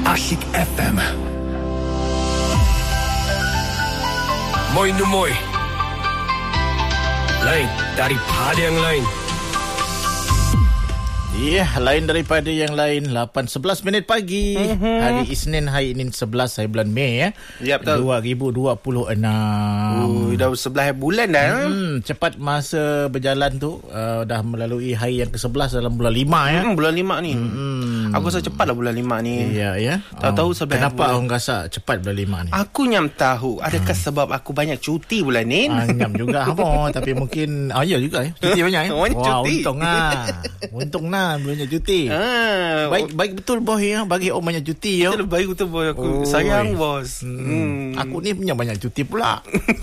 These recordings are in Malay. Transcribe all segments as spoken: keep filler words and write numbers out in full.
Asyik F M. Moi nu moi. Lain daripada yang lain. Ya, yeah, lain daripada yang lain. Lapan sebelas minit pagi. Mm-hmm. Hari Isnin, hari ini sebelas hari bulan Mei ya. Ya, betul. dua ribu dua puluh enam. Uh, dah sebelas bulan dah. Hmm, cepat masa berjalan tu. Uh, dah melalui hari yang ke sebelas dalam bulan lima ya. Hmm, bulan lima ni. Hmm. Aku rasa cepat lah bulan lima ni. Ya, ya. Tahu-tahu sebelas Kenapa bulan. orang rasa cepat bulan lima ni? Aku nyam tahu. Adakah hmm. sebab aku banyak cuti bulan ni? Ah, nyam juga. Apa? Tapi mungkin... Ah, ya juga ya. Cuti banyak ya. Wah, cuti. Untung lah. Untung lah banyak cuti. Ah, baik baik betul boy ya, bagi orang banyak cuti ya. Betul, baik betul boy aku. Oh, sayang bos. Hmm. Hmm. Aku ni punya banyak cuti pula.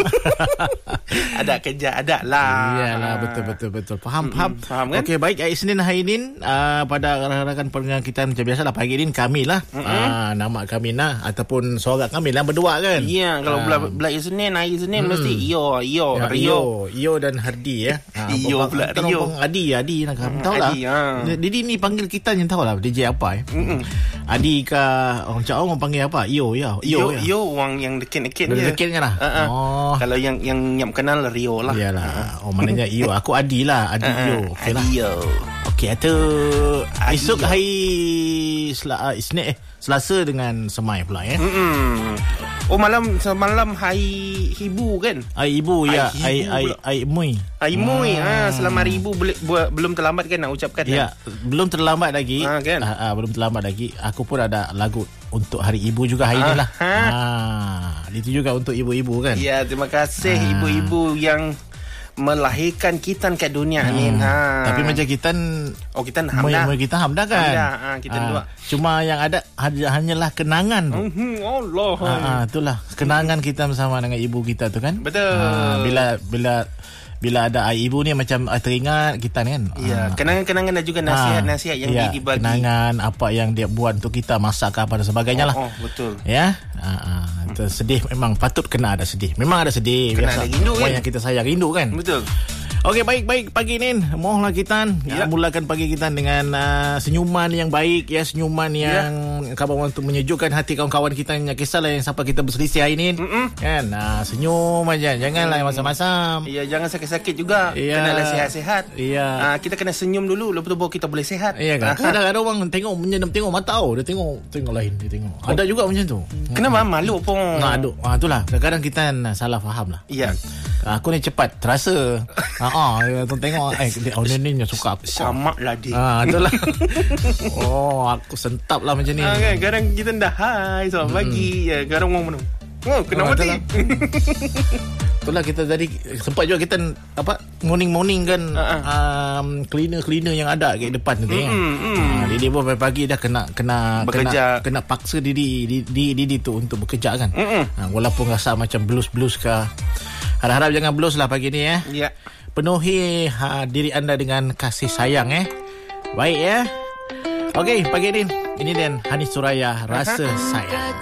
Ada kerja ada lah. Iyalah, betul betul betul. Faham mm-hmm. faham. Faham kan? Okey, baik hari Isnin hari ini uh, pada rakan-rakan pendengar kita macam biasalah pagi ini kami lah. Mm-hmm. Uh, nama kami lah ataupun sorak kami lah berdua kan. Ya, kalau uh, bulan bulan Isnin hari Isnin hmm. mesti Iyo, Iyo, ya, Rio. Iyo dan Hardi ya. Iyo pula Rio. Adi, Adi nak kamu tahu lah. Adi, ha. Didi ni panggil kita yang tahu lah D J apa eh. Mm-mm. Adi ke orang cakap orang panggil apa? Iyo ya. Iyo, ya. Iyo orang yang deket-deket je. Deket kan lah. Uh-uh. Oh. Kalau yang yang nyam kenal Rio lah. Iyalah. Oh maknanya Iyo. Aku Adi lah. Adi uh-uh. Iyo. Okey lah. Iyo. Okey, itu esok hari Sel- Isnin eh Selasa dengan Semai pula ya. Mm-mm. Oh malam semalam hari Ibu kan? Hari Ibu ya. Hari hari hari Mui. Hari Mui. Ha, selamat Hari Ibu boleh belum terlambat kan nak ucapkan kan? Ya, belum terlambat lagi. Ha, kan? Ha, ha, belum terlambat lagi. Aku pun ada lagu untuk Hari Ibu juga hari ni lah. Ha. ha. Itu juga untuk ibu-ibu kan? Ya, terima kasih ha. ibu-ibu yang melahirkan kita kat dunia hmm. ni. Ha. Tapi macam kita oh kita hamdah. Mu kita hamdah kan. Hamdah. Ha, kita ha. dua. Cuma yang ada hanyalah kenangan tu. Hmm, Allah. Ha, ha, itulah kenangan kita bersama dengan ibu kita tu kan. Betul. Ha, bila bila bila ada ibu ni macam teringat kita kan. Ya, ha. kenangan-kenangan dan juga nasihat-nasihat yang ya, dibagi. Kenangan apa yang dia buat untuk kita, masak apa dan sebagainya oh, lah. Oh, betul. Ya. Ha, ha. Hmm. Sedih memang patut kena ada sedih. Memang ada sedih. Kena biasa. Ada rindu kan. Yang kita sayang rindu kan. Betul. Okey, baik-baik pagi ni. Mohonlah kita ya. mulakan pagi kita dengan uh, senyuman yang baik ya, senyuman yang ya. kabar untuk menyejukkan hati kawan-kawan kita yang kisahlah yang siapa kita berselisih hari ni. Mm-mm. Kan? Uh, senyum aja, janganlah mm. masam-masam. Ya, jangan sakit-sakit juga. Ya. Kenalah sihat-sihat. Ya. Uh, kita kena senyum dulu lepas tu baru kita boleh sihat. Iya kan? Kadang-kadang orang tengok menyenam tengok mata oh, dia tengok tengok lain dia tengok. Oh. Ada juga macam tu. Kenapa malu pun? Nah, aduh. Ah itulah. Kadang-kadang kita salah faham lah. Ya. Aku ni cepat terasa. Ha ah, tu tengok eh dia oh ni ni suka aku. Samaklah dia. Ah, itulah. Oh, aku sentap lah macam ni. Ah, kan kadang kita dah hai selamat pagi. Ya, kadang orang menung. Oh, kena mati. Itulah kita tadi sempat juga kita apa morning-morning kan uh-uh. um, cleaner-cleaner yang ada kat depan tu kan. Mm, mm. Ha, dia pun pagi-pagi dah kena kena bekerja. kena kena paksa diri diri diri tu untuk bekerja kan. Ha, walaupun rasa macam blues-blues ke. Harap-harap jangan blues lah pagi ni ya. Ya. Penuhi ha, diri anda dengan kasih sayang eh. Baik ya. Okey, pagi ni ini dan Hanis Suraya Rasa uh-huh. Sayang.